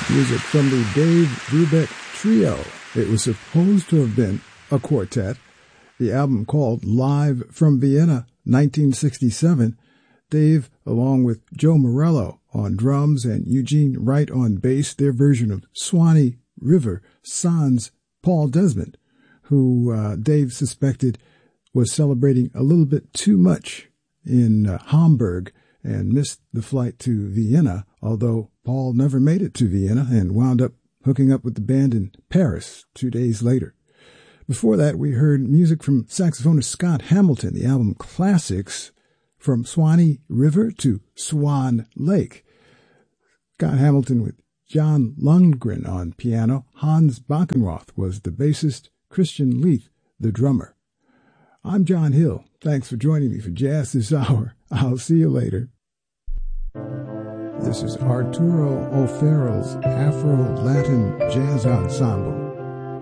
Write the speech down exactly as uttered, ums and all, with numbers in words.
Music from the Dave Brubeck Trio. It was supposed to have been a quartet. The album called Live from Vienna, nineteen sixty-seven. Dave, along with Joe Morello on drums and Eugene Wright on bass, their version of Swanee River sans Paul Desmond, who uh, Dave suspected was celebrating a little bit too much in uh, Hamburg and missed the flight to Vienna, although Paul never made it to Vienna and wound up hooking up with the band in Paris two days later. Before that, we heard music from saxophonist Scott Hamilton, the album Classics, From Swanee River to Swan Lake. Scott Hamilton with John Lundgren on piano. Hans Backenroth was the bassist, Christian Leith the drummer. I'm John Hill. Thanks for joining me for Jazz This Hour. I'll see you later. This is Arturo O'Farrell's Afro-Latin Jazz Ensemble.